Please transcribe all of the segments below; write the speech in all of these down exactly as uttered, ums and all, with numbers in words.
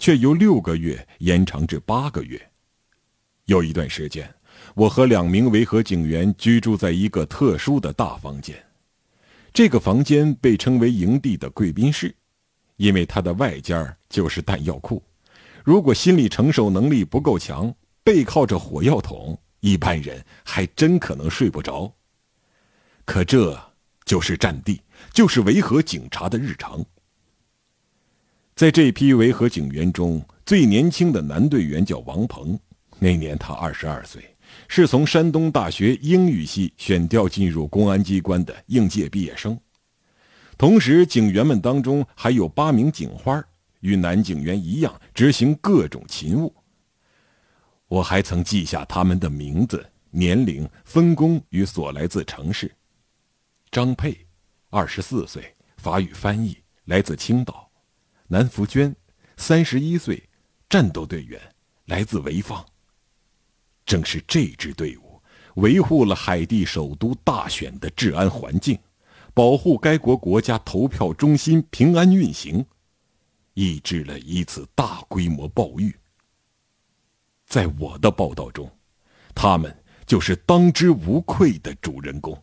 却由六个月延长至八个月。有一段时间，我和两名维和警员居住在一个特殊的大房间，这个房间被称为营地的贵宾室，因为它的外间就是弹药库。如果心理承受能力不够强，背靠着火药桶，一般人还真可能睡不着。可这就是战地，就是维和警察的日常。在这批维和警员中，最年轻的男队员叫王鹏，那年他二十二岁，是从山东大学英语系选调进入公安机关的应届毕业生。同时，警员们当中还有八名警花，与男警员一样执行各种勤务。我还曾记下他们的名字、年龄、分工与所来自城市。张佩，二十四岁，法语翻译，来自青岛；南福娟，三十一岁，战斗队员，来自潍坊。正是这支队伍维护了海地首都大选的治安环境，保护该国国家投票中心平安运行，抑制了一次大规模暴雨。在我的报道中，他们就是当之无愧的主人公。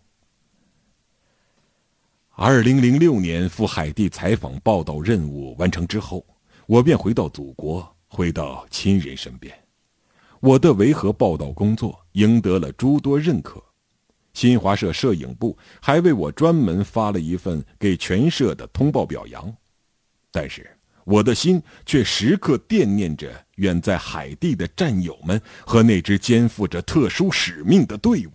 二零零六年赴海地采访报道任务完成之后，我便回到祖国，回到亲人身边。我的维和报道工作赢得了诸多认可，新华社摄影部还为我专门发了一份给全社的通报表扬。但是我的心却时刻惦念着远在海地的战友们和那支肩负着特殊使命的队伍。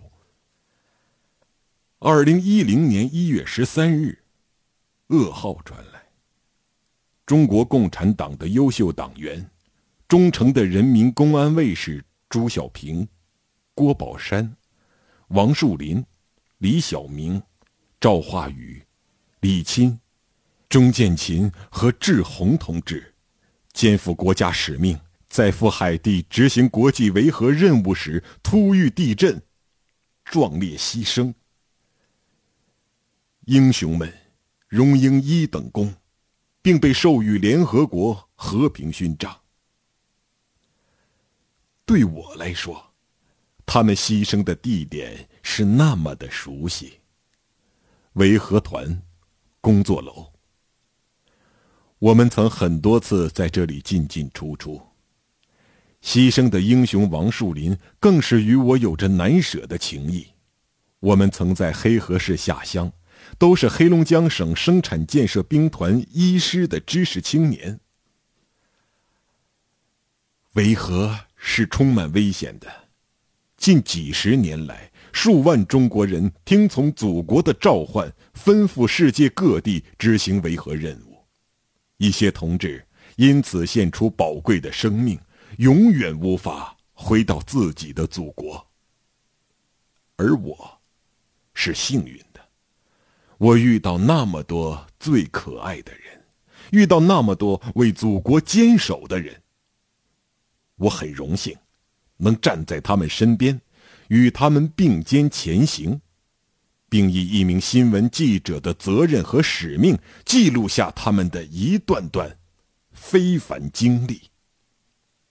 二零一零年一月十三日，噩耗传来，中国共产党的优秀党员、忠诚的人民公安卫士朱小平、郭宝山、王树林、李小明、赵化宇、李钦、钟建勤和志宏同志肩负国家使命，在赴海地执行国际维和任务时突遇地震，壮烈牺牲。英雄们荣膺一等功，并被授予联合国和平勋章。对我来说，他们牺牲的地点是那么的熟悉，维和团工作楼。我们曾很多次在这里进进出出。牺牲的英雄王树林更是与我有着难舍的情谊。我们曾在黑河市下乡，都是黑龙江省生产建设兵团一师的知识青年。维和是充满危险的，近几十年来，数万中国人听从祖国的召唤，奔赴世界各地执行维和任务。一些同志因此献出宝贵的生命，永远无法回到自己的祖国。而我是幸运的，我遇到那么多最可爱的人，遇到那么多为祖国坚守的人。我很荣幸能站在他们身边，与他们并肩前行，并以一名新闻记者的责任和使命，记录下他们的一段段非凡经历。